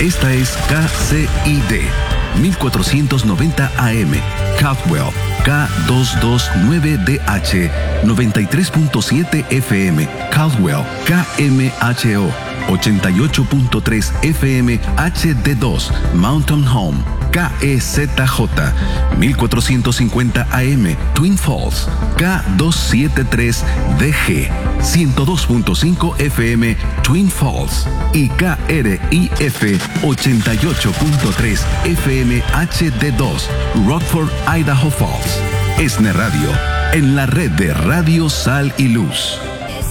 Esta es KCID 1490 AM, Caldwell, K229DH, 93.7 FM, Caldwell, KMHO, 88.3 FM HD2, Mountain Home, KEZJ, 1450 AM, Twin Falls, K273DG, 102.5 FM, Twin Falls y KRIF 88.3 FM HD2, Rockford, Idaho Falls. ESNE Radio, en la red de Radio Sal y Luz.